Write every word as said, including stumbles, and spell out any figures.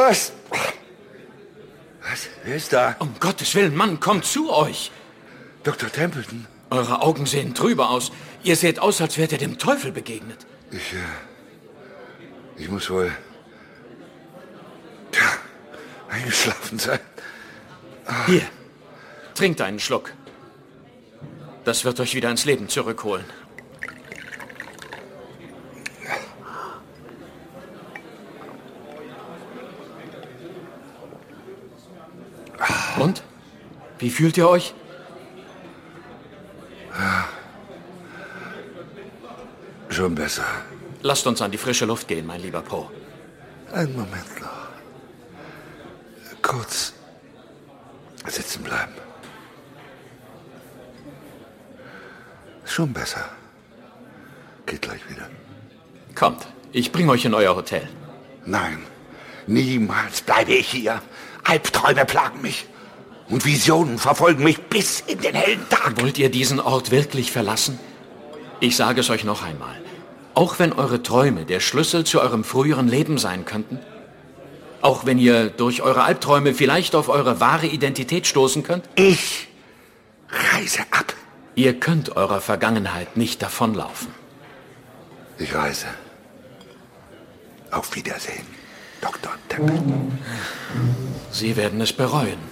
Was? Was? Wer ist da? Um Gottes Willen, Mann, kommt zu euch. Doktor Templeton? Eure Augen sehen trübe aus. Ihr seht aus, als wärt ihr dem Teufel begegnet. Ich, äh, ich muss wohl, tja, eingeschlafen sein. Ah. Hier, trinkt einen Schluck. Das wird euch wieder ins Leben zurückholen. Und? Wie fühlt ihr euch? Ja. Schon besser. Lasst uns an die frische Luft gehen, mein lieber Poe. Einen Moment noch. Kurz sitzen bleiben. Schon besser. Geht gleich wieder. Kommt, ich bringe euch in euer Hotel. Nein, niemals bleibe ich hier. Albträume plagen mich. Und Visionen verfolgen mich bis in den hellen Tag. Wollt ihr diesen Ort wirklich verlassen? Ich sage es euch noch einmal. Auch wenn eure Träume der Schlüssel zu eurem früheren Leben sein könnten, auch wenn ihr durch eure Albträume vielleicht auf eure wahre Identität stoßen könnt, ich reise ab. Ihr könnt eurer Vergangenheit nicht davonlaufen. Ich reise. Auf Wiedersehen, Doktor Templeton. Sie werden es bereuen.